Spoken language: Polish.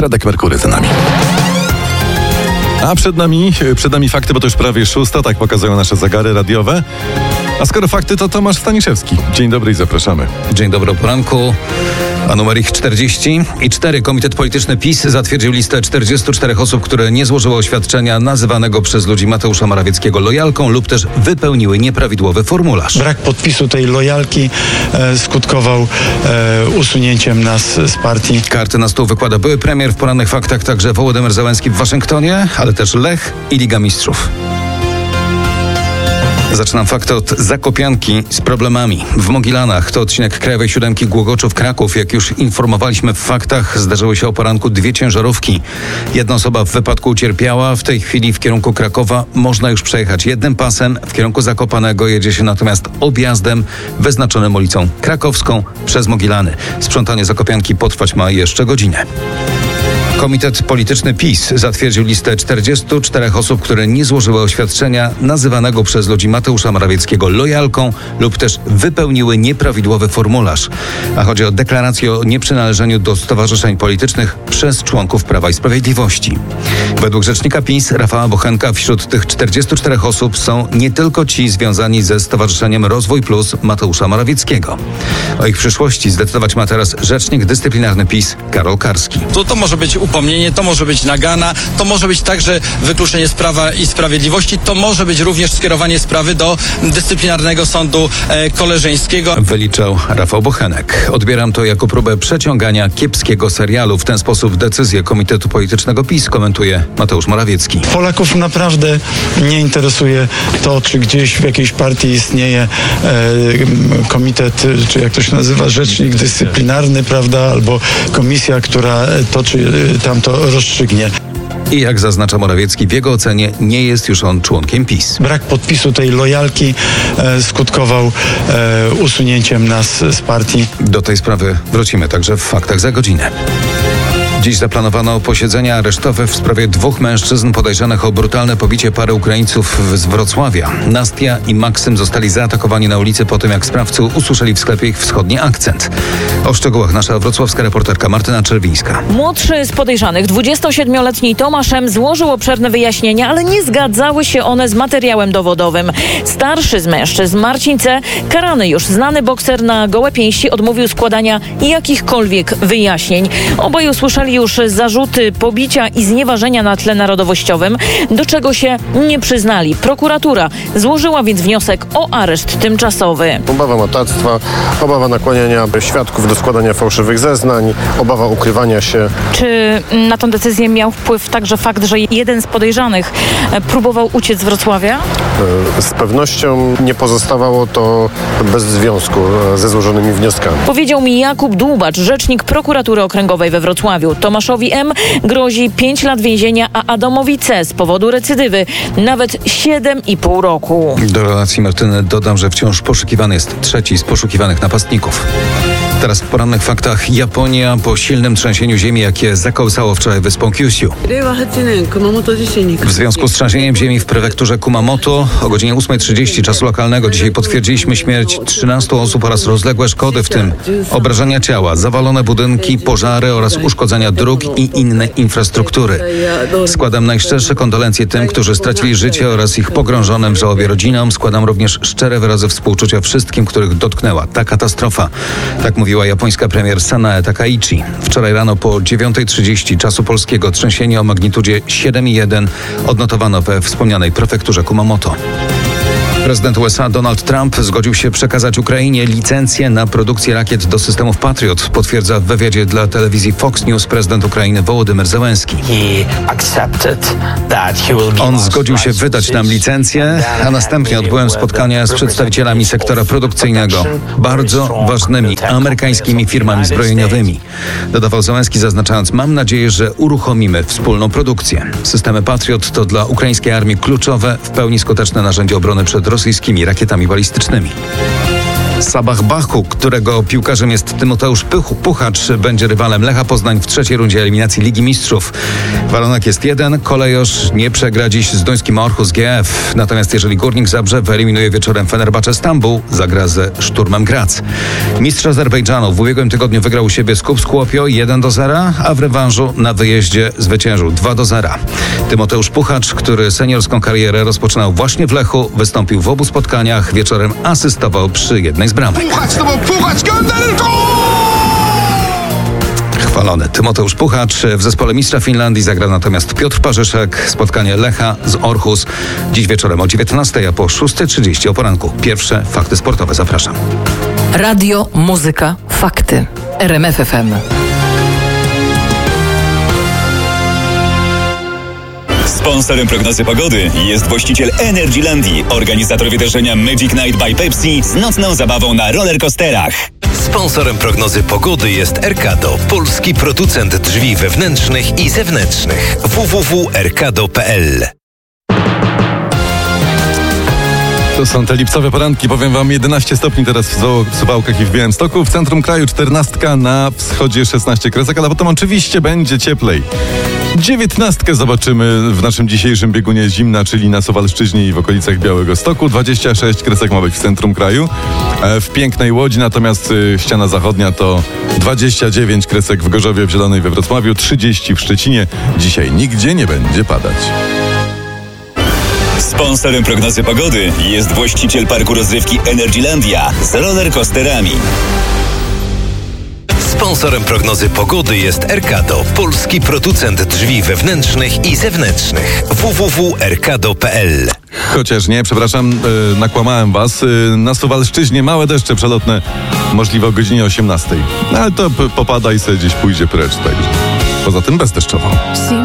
Fredek Merkury za nami. A przed nami fakty, bo to już prawie 6, tak pokazują nasze zegary radiowe. A skoro fakty, to Tomasz Staniszewski. Dzień dobry i zapraszamy. Dzień dobry o poranku. A numer ich 44. Komitet Polityczny PiS zatwierdził listę 44 osób, które nie złożyły oświadczenia nazywanego przez ludzi Mateusza Morawieckiego lojalką lub też wypełniły nieprawidłowy formularz. Brak podpisu tej lojalki skutkował usunięciem nas z partii. Karty na stół wykłada były premier, w porannych faktach także Wołodymyr Zełenski w Waszyngtonie, ale też Lech i Liga Mistrzów. Zaczynam fakty od Zakopianki z problemami. W Mogilanach to odcinek Krajowej Siódemki Głogoczów-Kraków. Jak już informowaliśmy w faktach, zdarzyły się o poranku 2 ciężarówki. Jedna osoba w wypadku ucierpiała. W tej chwili w kierunku Krakowa można już przejechać jednym pasem. W kierunku Zakopanego jedzie się natomiast objazdem wyznaczonym ulicą Krakowską przez Mogilany. Sprzątanie Zakopianki potrwać ma jeszcze godzinę. Komitet Polityczny PiS zatwierdził listę 44 osób, które nie złożyły oświadczenia nazywanego przez ludzi Mateusza Morawieckiego lojalką lub też wypełniły nieprawidłowy formularz. A chodzi o deklarację o nieprzynależeniu do stowarzyszeń politycznych przez członków Prawa i Sprawiedliwości. Według rzecznika PiS Rafała Bochenka wśród tych 44 osób są nie tylko ci związani ze Stowarzyszeniem Rozwój Plus Mateusza Morawieckiego. O ich przyszłości zdecydować ma teraz rzecznik dyscyplinarny PiS Karol Karski. To może być upomnienie, to może być nagana, to może być także wykluczenie z Prawa i Sprawiedliwości, to może być również skierowanie sprawy do dyscyplinarnego sądu koleżeńskiego. Wyliczał Rafał Bochenek. Odbieram to jako próbę przeciągania kiepskiego serialu. W ten sposób decyzję Komitetu Politycznego PiS komentuje Mateusz Morawiecki. Polaków naprawdę nie interesuje to, czy gdzieś w jakiejś partii istnieje komitet, czy jak to się nazywa, rzecznik dyscyplinarny, prawda, albo komisja, która to czy tamto rozstrzygnie. I jak zaznacza Morawiecki, w jego ocenie nie jest już on członkiem PiS. Brak podpisu tej lojalki skutkował usunięciem nas z partii. Do tej sprawy wrócimy także w faktach za godzinę. Dziś zaplanowano posiedzenia aresztowe w sprawie 2 mężczyzn podejrzanych o brutalne pobicie pary Ukraińców z Wrocławia. Nastia i Maksym zostali zaatakowani na ulicy po tym, jak sprawcy usłyszeli w sklepie ich wschodni akcent. O szczegółach nasza wrocławska reporterka Martyna Czerwińska. Młodszy z podejrzanych, 27-letni Tomasz M. złożył obszerne wyjaśnienia, ale nie zgadzały się one z materiałem dowodowym. Starszy z mężczyzn, Marcin C., karany już znany bokser na gołe pięści, odmówił składania jakichkolwiek wyjaśnień. Obaj usłyszeli już zarzuty pobicia i znieważenia na tle narodowościowym, do czego się nie przyznali. Prokuratura złożyła więc wniosek o areszt tymczasowy. Obawa matactwa, obawa nakłaniania świadków do składania fałszywych zeznań, obawa ukrywania się. Czy na tę decyzję miał wpływ także fakt, że jeden z podejrzanych próbował uciec z Wrocławia? Z pewnością nie pozostawało to bez związku ze złożonymi wnioskami. Powiedział mi Jakub Dłubacz, rzecznik prokuratury okręgowej we Wrocławiu. Tomaszowi M. grozi 5 lat więzienia, a Adamowi C. z powodu recydywy nawet 7,5 roku. Do relacji Martyny dodam, że wciąż poszukiwany jest 3 z poszukiwanych napastników. Teraz w porannych faktach Japonia po silnym trzęsieniu ziemi, jakie zakołsało wczoraj wyspą Kyushu. W związku z trzęsieniem ziemi w prefekturze Kumamoto o godzinie 8:30 czasu lokalnego dzisiaj potwierdziliśmy śmierć 13 osób oraz rozległe szkody, w tym obrażenia ciała, zawalone budynki, pożary oraz uszkodzenia dróg i innej infrastruktury. Składam najszczersze kondolencje tym, którzy stracili życie oraz ich pogrążonym w żałobie rodzinom. Składam również szczere wyrazy współczucia wszystkim, których dotknęła ta katastrofa. Tak mówiła japońska premier Sanae Takaichi. Wczoraj rano po 9:30 czasu polskiego trzęsienie o magnitudzie 7,1 odnotowano we wspomnianej prefekturze Kumamoto. Prezydent USA Donald Trump zgodził się przekazać Ukrainie licencję na produkcję rakiet do systemów Patriot, potwierdza w wywiadzie dla telewizji Fox News prezydent Ukrainy Wołodymyr Zełenski. On zgodził się wydać nam licencję, a następnie odbyłem spotkania z przedstawicielami sektora produkcyjnego, bardzo ważnymi amerykańskimi firmami zbrojeniowymi. Dodawał Zełenski, zaznaczając: mam nadzieję, że uruchomimy wspólną produkcję. Systemy Patriot to dla ukraińskiej armii kluczowe, w pełni skuteczne narzędzie obrony przed rosyjskimi rakietami balistycznymi. Sabach-Bachu, którego piłkarzem jest Tymoteusz Puchacz, będzie rywalem Lecha Poznań w trzeciej rundzie eliminacji Ligi Mistrzów. Warunek jest jeden. Kolejorz nie przegra dziś z duńskim Orhus GF. Natomiast jeżeli Górnik Zabrze wyeliminuje wieczorem Fenerbahce Stambuł, zagra ze Szturmem Graz. Mistrz Azerbejdżanu w ubiegłym tygodniu wygrał u siebie z Skopje 1-0, a w rewanżu na wyjeździe zwyciężył 2-0. Tymoteusz Puchacz, który seniorską karierę rozpoczynał właśnie w Lechu, wystąpił w obu spotkaniach. Wieczorem asystował przy jednej z bramek. Chwalony Tymoteusz Puchacz. W zespole mistrza Finlandii zagra natomiast Piotr Parzyszek. Spotkanie Lecha z Orhus dziś wieczorem o 19:00, a po 6:30 o poranku. Pierwsze fakty sportowe. Zapraszam. Radio, muzyka, fakty. RMF FM. Sponsorem prognozy pogody jest właściciel Energylandii, organizator wydarzenia Magic Night by Pepsi z nocną zabawą na rollercoasterach. Sponsorem prognozy pogody jest Erkado, polski producent drzwi wewnętrznych i zewnętrznych. www.erkado.pl. To są te lipcowe poranki, powiem wam, 11 stopni teraz w Suwałkach i w Białymstoku. W centrum kraju 14, na wschodzie 16 kresek, ale potem oczywiście będzie cieplej. 19 zobaczymy w naszym dzisiejszym biegunie zimna, czyli na Suwalszczyźnie i w okolicach Białegostoku. 26 kresek ma być w centrum kraju. W pięknej Łodzi, natomiast ściana zachodnia to 29 kresek w Gorzowie, w Zielonej, we Wrocławiu, 30 w Szczecinie. Dzisiaj nigdzie nie będzie padać. Sponsorem prognozy pogody jest właściciel parku rozrywki Energylandia z rollercoasterami. Sponsorem prognozy pogody jest Erkado, polski producent drzwi wewnętrznych i zewnętrznych. www.erkado.pl. Chociaż nie, przepraszam, nakłamałem was. Na Suwalszczyźnie małe deszcze przelotne, możliwe o godzinie 18:00. Ale to popada i sobie gdzieś pójdzie precz, także poza tym bezdeszczowo.